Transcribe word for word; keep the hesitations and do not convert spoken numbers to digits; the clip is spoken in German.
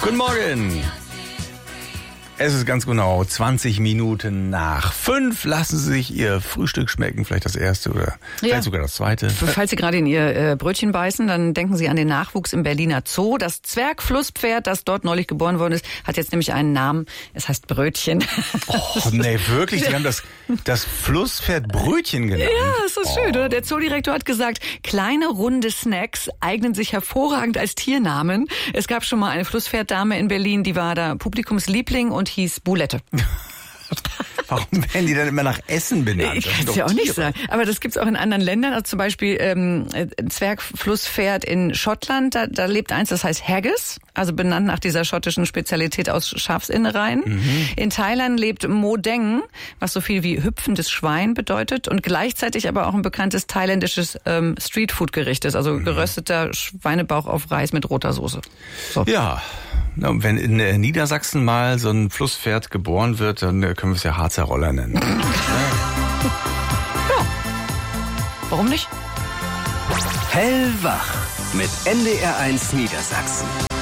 Guten Morgen. Es ist ganz genau zwanzig Minuten nach fünf. Lassen Sie sich Ihr Frühstück schmecken, vielleicht das erste oder vielleicht ja. sogar das zweite. Falls Sie gerade in Ihr äh, Brötchen beißen, dann denken Sie an den Nachwuchs im Berliner Zoo. Das Zwergflusspferd, das dort neulich geboren worden ist, hat jetzt nämlich einen Namen. Es heißt Brötchen. Oh, nee, wirklich? Sie haben das, das Flusspferd Brötchen genannt? Ja, ist so oh. schön, oder? Der Zoodirektor hat gesagt, kleine, runde Snacks eignen sich hervorragend als Tiernamen. Es gab schon mal eine Flusspferddame in Berlin, die war da Publikumsliebling und hieß Boulette. Warum werden die dann immer nach Essen benannt? Ich kann es ja auch nicht sagen. Aber das gibt's auch in anderen Ländern. Also zum Beispiel ähm, ein Zwergflusspferd in Schottland. Da, da lebt eins, das heißt Haggis. Also benannt nach dieser schottischen Spezialität aus Schafsinnereien. Mhm. In Thailand lebt Modeng, was so viel wie hüpfendes Schwein bedeutet. Und gleichzeitig aber auch ein bekanntes thailändisches ähm, Streetfood-Gericht ist. Also mhm. gerösteter Schweinebauch auf Reis mit roter Soße. So. Ja. Wenn in Niedersachsen mal so ein Flusspferd geboren wird, dann können wir es ja Harzer Roller nennen. Ja. Warum nicht? Hellwach mit N D R eins Niedersachsen.